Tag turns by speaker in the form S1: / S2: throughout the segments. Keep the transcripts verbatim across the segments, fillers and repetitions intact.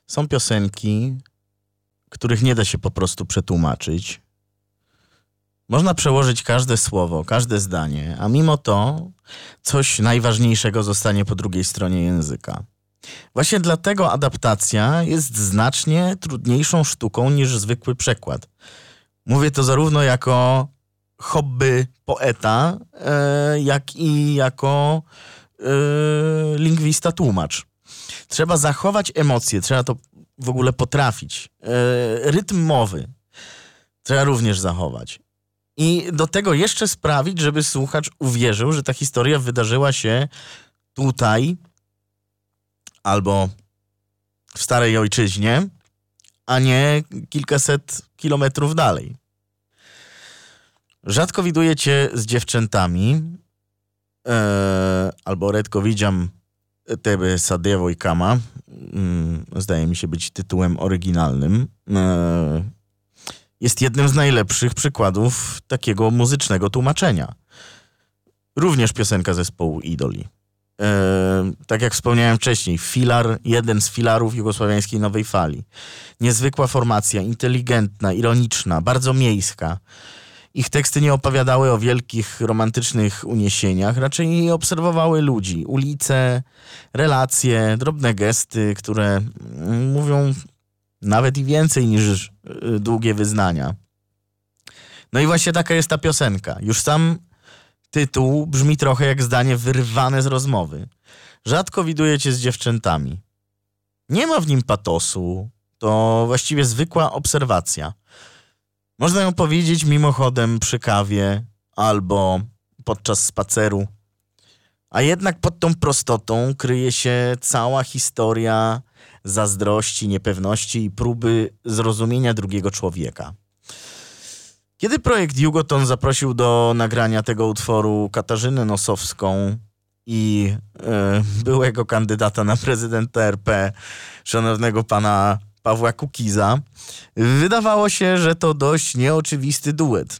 S1: Są piosenki, których nie da się po prostu przetłumaczyć. Można przełożyć każde słowo, każde zdanie, a mimo to coś najważniejszego zostanie po drugiej stronie języka. Właśnie dlatego adaptacja jest znacznie trudniejszą sztuką niż zwykły przekład. Mówię to zarówno jako hobby poeta, e, jak i jako e, lingwista tłumacz. Trzeba zachować emocje, trzeba to w ogóle potrafić. E, rytm mowy trzeba również zachować. I do tego jeszcze sprawić, żeby słuchacz uwierzył, że ta historia wydarzyła się tutaj albo w starej ojczyźnie, a nie kilkaset kilometrów dalej. Rzadko widuję cię z dziewczętami, e, albo redko widziam tebe sa devojkama, zdaje mi się być tytułem oryginalnym. E, jest jednym z najlepszych przykładów takiego muzycznego tłumaczenia. Również piosenka zespołu Idoli. E, tak jak wspomniałem wcześniej, filar, jeden z filarów jugosłowiańskiej nowej fali. Niezwykła formacja, inteligentna, ironiczna, bardzo miejska. Ich teksty nie opowiadały o wielkich, romantycznych uniesieniach, raczej obserwowały ludzi, ulice, relacje, drobne gesty, które mówią nawet i więcej niż długie wyznania. No i właśnie taka jest ta piosenka. Już sam tytuł brzmi trochę jak zdanie wyrwane z rozmowy. Rzadko widuję cię z dziewczętami. Nie ma w nim patosu, to właściwie zwykła obserwacja. Można ją powiedzieć mimochodem przy kawie albo podczas spaceru. A jednak pod tą prostotą kryje się cała historia zazdrości, niepewności i próby zrozumienia drugiego człowieka. Kiedy projekt Jugoton zaprosił do nagrania tego utworu Katarzynę Nosowską i e, byłego kandydata na prezydenta R P, szanownego pana Pawła Kukiza, wydawało się, że to dość nieoczywisty duet.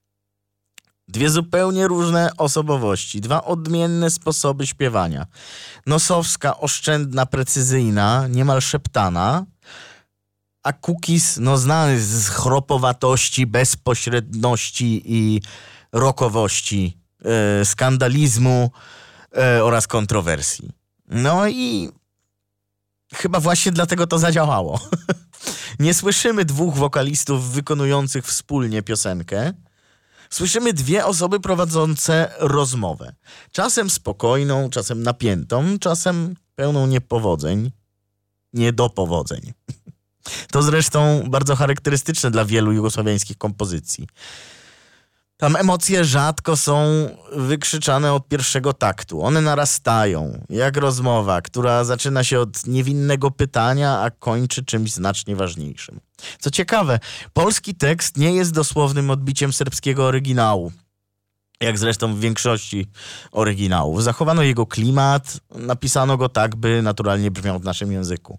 S1: Dwie zupełnie różne osobowości, dwa odmienne sposoby śpiewania. Nosowska oszczędna, precyzyjna, niemal szeptana, a Kukiz, no znany z chropowatości, bezpośredności i rockowości, e, skandalizmu e, oraz kontrowersji. No i chyba właśnie dlatego to zadziałało. Nie słyszymy dwóch wokalistów wykonujących wspólnie piosenkę. Słyszymy dwie osoby prowadzące rozmowę. Czasem spokojną, czasem napiętą, czasem pełną niepowodzeń, niedopowodzeń. To zresztą bardzo charakterystyczne dla wielu jugosłowiańskich kompozycji. Tam emocje rzadko są wykrzyczane od pierwszego taktu. One narastają, jak rozmowa, która zaczyna się od niewinnego pytania, a kończy czymś znacznie ważniejszym. Co ciekawe, polski tekst nie jest dosłownym odbiciem serbskiego oryginału, jak zresztą w większości oryginałów. Zachowano jego klimat, napisano go tak, by naturalnie brzmiał w naszym języku.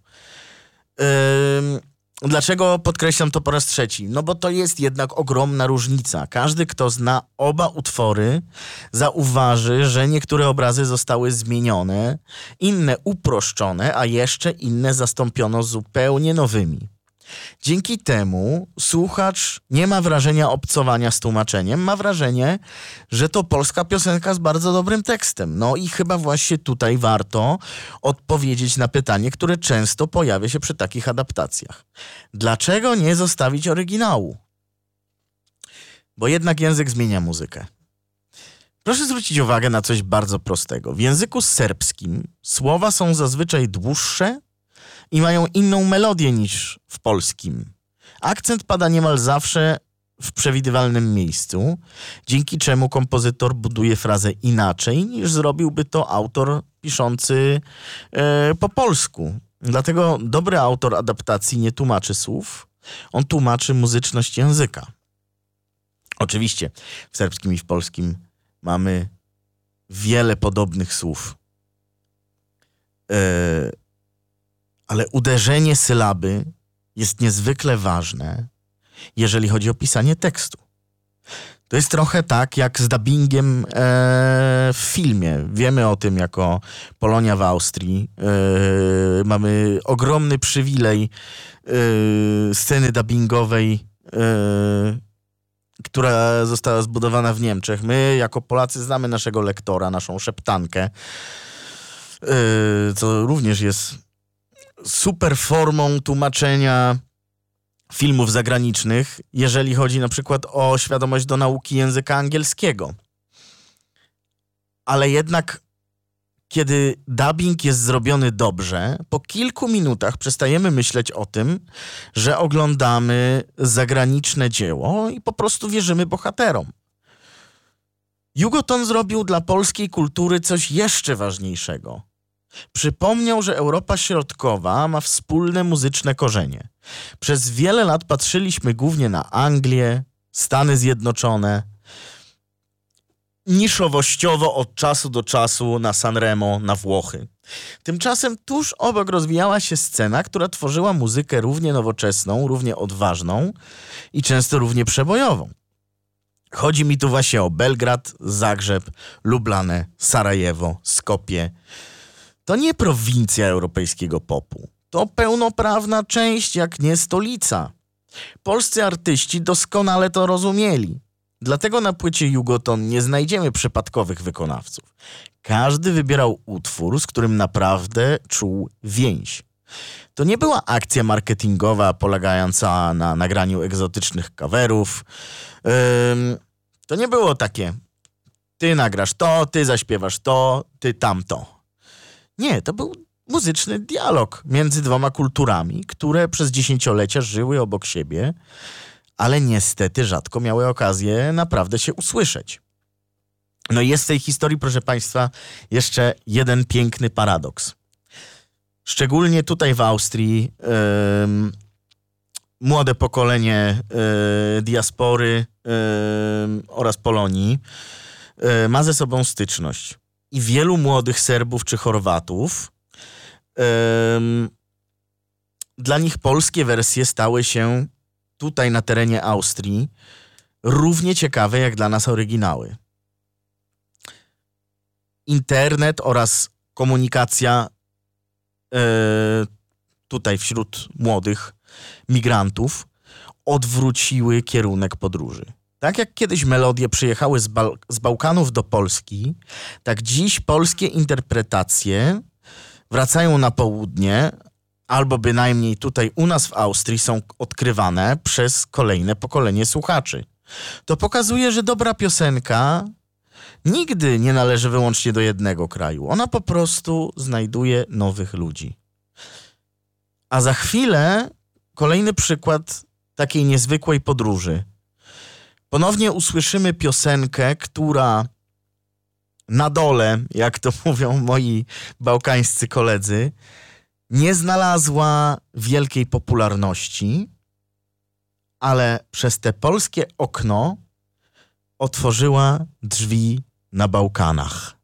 S1: Yy... Dlaczego podkreślam to po raz trzeci? No bo to jest jednak ogromna różnica. Każdy, kto zna oba utwory, zauważy, że niektóre obrazy zostały zmienione, inne uproszczone, a jeszcze inne zastąpiono zupełnie nowymi. Dzięki temu słuchacz nie ma wrażenia obcowania z tłumaczeniem, ma wrażenie, że to polska piosenka z bardzo dobrym tekstem. No i chyba właśnie tutaj warto odpowiedzieć na pytanie, które często pojawia się przy takich adaptacjach. Dlaczego nie zostawić oryginału? Bo jednak język zmienia muzykę. Proszę zwrócić uwagę na coś bardzo prostego. W języku serbskim słowa są zazwyczaj dłuższe i mają inną melodię niż w polskim. Akcent pada niemal zawsze w przewidywalnym miejscu, dzięki czemu kompozytor buduje frazę inaczej niż zrobiłby to autor piszący e, po polsku. Dlatego dobry autor adaptacji nie tłumaczy słów, on tłumaczy muzyczność języka. Oczywiście w serbskim i w polskim mamy wiele podobnych słów. E, Ale uderzenie sylaby jest niezwykle ważne, jeżeli chodzi o pisanie tekstu. To jest trochę tak jak z dubbingiem e, w filmie. Wiemy o tym jako Polonia w Austrii. E, mamy ogromny przywilej yy, sceny dubbingowej, yy, która została zbudowana w Niemczech. My jako Polacy znamy naszego lektora, naszą szeptankę, yy, co również jest super formą tłumaczenia filmów zagranicznych, jeżeli chodzi na przykład o świadomość do nauki języka angielskiego. Ale jednak, kiedy dubbing jest zrobiony dobrze, po kilku minutach przestajemy myśleć o tym, że oglądamy zagraniczne dzieło i po prostu wierzymy bohaterom. Jugoton zrobił dla polskiej kultury coś jeszcze ważniejszego. Przypomniał, że Europa Środkowa ma wspólne muzyczne korzenie. Przez wiele lat patrzyliśmy głównie na Anglię, Stany Zjednoczone, niszowościowo od czasu do czasu na Sanremo, na Włochy. Tymczasem tuż obok rozwijała się scena, która tworzyła muzykę równie nowoczesną, równie odważną i często równie przebojową. Chodzi mi tu właśnie o Belgrad, Zagrzeb, Lublanę, Sarajewo, Skopje. To nie prowincja europejskiego popu. To pełnoprawna część, jak nie stolica. Polscy artyści doskonale to rozumieli. Dlatego na płycie Jugoton nie znajdziemy przypadkowych wykonawców. Każdy wybierał utwór, z którym naprawdę czuł więź. To nie była akcja marketingowa polegająca na nagraniu egzotycznych coverów. Ym, to nie było takie: ty nagrasz to, ty zaśpiewasz to, ty tamto. Nie, to był muzyczny dialog między dwoma kulturami, które przez dziesięciolecia żyły obok siebie, ale niestety rzadko miały okazję naprawdę się usłyszeć. No i jest w tej historii, proszę Państwa, jeszcze jeden piękny paradoks. Szczególnie tutaj w Austrii yy, młode pokolenie yy, diaspory yy, oraz Polonii yy, ma ze sobą styczność. I wielu młodych Serbów czy Chorwatów, yy, dla nich polskie wersje stały się tutaj na terenie Austrii równie ciekawe jak dla nas oryginały. Internet oraz komunikacja yy, tutaj wśród młodych migrantów odwróciły kierunek podróży. Tak jak kiedyś melodie przyjechały z, Bal- z Bałkanów do Polski, tak dziś polskie interpretacje wracają na południe, albo bynajmniej tutaj u nas w Austrii są odkrywane przez kolejne pokolenie słuchaczy. To pokazuje, że dobra piosenka nigdy nie należy wyłącznie do jednego kraju. Ona po prostu znajduje nowych ludzi. A za chwilę kolejny przykład takiej niezwykłej podróży. Ponownie usłyszymy piosenkę, która na dole, jak to mówią moi bałkańscy koledzy, nie znalazła wielkiej popularności, ale przez te polskie okno otworzyła drzwi na Bałkanach.